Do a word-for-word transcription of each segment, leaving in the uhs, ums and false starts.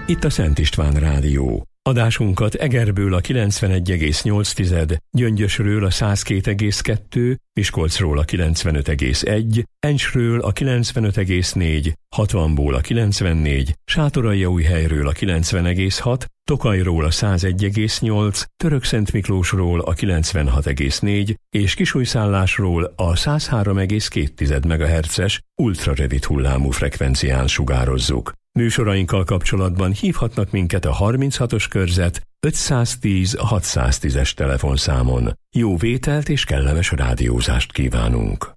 itt a Szent István Rádió. Adásunkat Egerből a kilencvenegy egész nyolc, Gyöngyösről a száz két egész kettő, Miskolcról a kilencvenöt egész egy, Encsről a kilencvenöt egész négy, hatvanból a kilencvennégy, Sátoraljaújhelyről a kilencven egész hat, Tokajról a száz egy egész nyolc, Törökszentmiklósról a kilencvenhat egész négy és Kisújszállásról a száz három egész két megahertzes ultrarövid hullámú frekvencián sugározzuk. Műsorainkkal kapcsolatban hívhatnak minket a harminchatos körzet ötszáztíz hatszáztízes telefonszámon. Jó vételt és kellemes rádiózást kívánunk!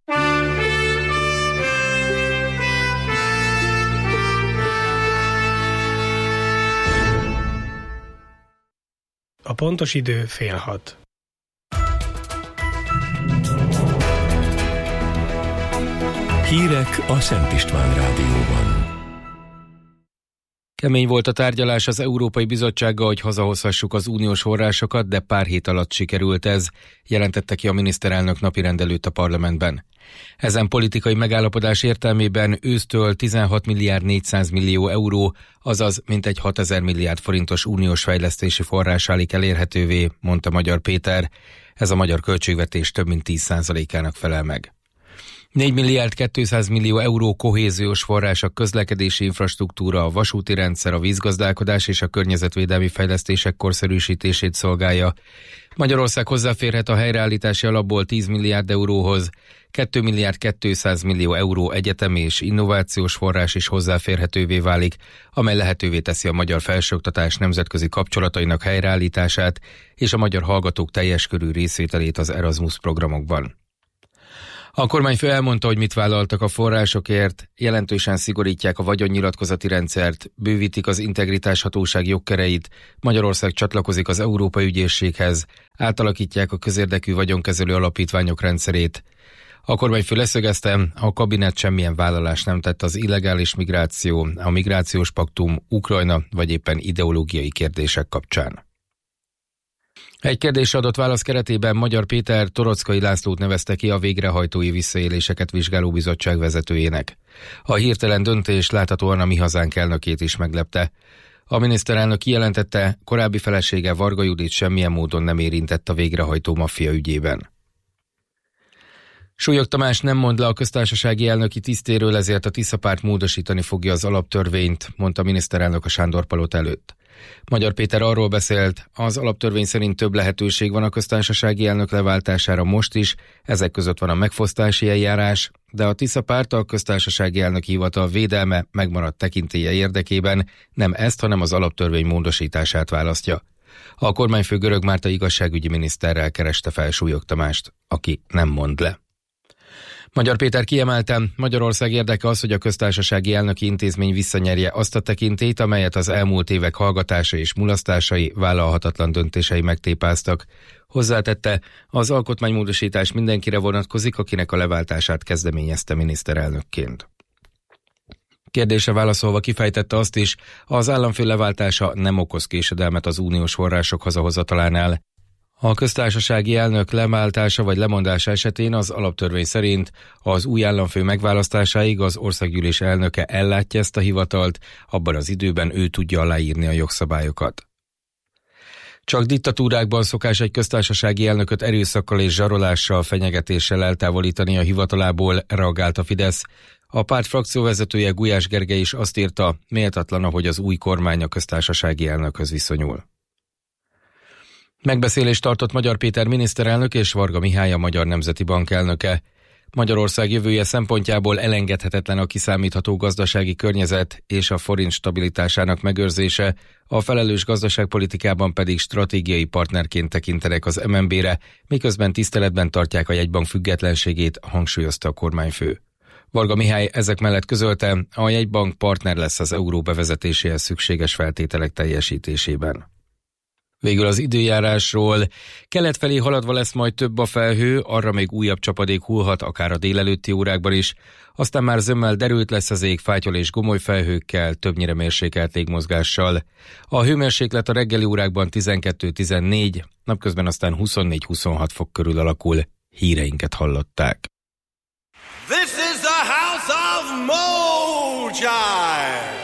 A pontos idő fél hat. Hírek a Szent István Rádióban. Kemény volt a tárgyalás az Európai Bizottsággal, hogy hazahozhassuk az uniós forrásokat, de pár hét alatt sikerült ez, jelentette ki a miniszterelnök napirendelőtt a parlamentben. Ezen politikai megállapodás értelmében ősztől tizenhat milliárd négyszáz millió euró, azaz mintegy hatezer milliárd forintos uniós fejlesztési forrás válik elérhetővé, mondta Magyar Péter. Ez a magyar költségvetés több mint tíz százalékának felel meg. négy milliárd kétszáz millió euró kohéziós forrás a közlekedési infrastruktúra, a vasúti rendszer, a vízgazdálkodás és a környezetvédelmi fejlesztések korszerűsítését szolgálja. Magyarország hozzáférhet a helyreállítási alapból tíz milliárd euróhoz, két milliárd kétszáz millió euró egyetemi és innovációs forrás is hozzáférhetővé válik, amely lehetővé teszi a magyar felsőoktatás nemzetközi kapcsolatainak helyreállítását és a magyar hallgatók teljes körű részvételét az Erasmus programokban. A kormányfő elmondta, hogy mit vállaltak a forrásokért, jelentősen szigorítják a vagyonnyilatkozati rendszert, bővítik az integritáshatóság jogkereit, Magyarország csatlakozik az Európai Ügyészséghez, átalakítják a közérdekű vagyonkezelő alapítványok rendszerét. A kormányfő leszögezte, a kabinet semmilyen vállalást nem tett az illegális migráció, a migrációs paktum, Ukrajna vagy éppen ideológiai kérdések kapcsán. Egy kérdésre adott válasz keretében Magyar Péter Torockai Lászlót nevezte ki a végrehajtói visszaéléseket vizsgáló bizottság vezetőjének. A hirtelen döntés láthatóan a Mi Hazánk elnökét is meglepte. A miniszterelnök kijelentette, korábbi felesége Varga Judit semmilyen módon nem érintett a végrehajtó maffia ügyében. Súlyog Tamás nem mond le a köztársasági elnöki tisztéről, ezért a Tisza párt módosítani fogja az alaptörvényt, mondta a miniszterelnök a Sándorpalota előtt. Magyar Péter arról beszélt, az alaptörvény szerint több lehetőség van a köztársasági elnök leváltására most is, ezek között van a megfosztási eljárás, de a Tisza párt a köztársasági elnök hivatal védelme megmaradt tekintélye érdekében nem ezt, hanem az alaptörvény módosítását választja. A kormányfő Görög Márta igazságügyi miniszterrel kereste fel Súlyog Tamást, aki nem mond le. Magyar Péter kiemelte, Magyarország érdeke az, hogy a köztársasági elnöki intézmény visszanyerje azt a tekintélyt, amelyet az elmúlt évek hallgatása és mulasztásai, vállalhatatlan döntései megtépáztak. Hozzátette, az alkotmánymódosítás mindenkire vonatkozik, akinek a leváltását kezdeményezte miniszterelnökként. Kérdésre válaszolva kifejtette azt is, az államfő leváltása nem okoz késedelmet az uniós források hazahozatalánál. A köztársasági elnök leváltása vagy lemondása esetén az alaptörvény szerint az új államfő megválasztásáig az országgyűlés elnöke ellátja ezt a hivatalt, abban az időben ő tudja aláírni a jogszabályokat. Csak diktatúrákban szokás egy köztársasági elnököt erőszakkal és zsarolással, fenyegetéssel eltávolítani a hivatalából, reagált a Fidesz. A párt frakcióvezetője Gulyás Gergely is azt írta, méltatlan, ahogy az új kormány a köztársasági elnökhöz viszonyul. Megbeszélést tartott Magyar Péter miniszterelnök és Varga Mihály a Magyar Nemzeti Bank elnöke. Magyarország jövője szempontjából elengedhetetlen a kiszámítható gazdasági környezet és a forint stabilitásának megőrzése, a felelős gazdaságpolitikában pedig stratégiai partnerként tekintenek az em en bé-re, miközben tiszteletben tartják a jegybank függetlenségét, hangsúlyozta a kormányfő. Varga Mihály ezek mellett közölte, a jegybank partner lesz az euró bevezetéséhez szükséges feltételek teljesítésében. Végül az időjárásról. Kelet felé haladva lesz majd több a felhő, arra még újabb csapadék hullhat, akár a délelőtti órákban is. Aztán már zömmel derült lesz az ég fátyol és gomoly felhőkkel, többnyire mérsékelt légmozgással. A hőmérséklet a reggeli órákban tizenkettő-tizennégy, napközben aztán huszonnégy-huszonhat fok körül alakul. Híreinket hallották. This is the house of Mojive.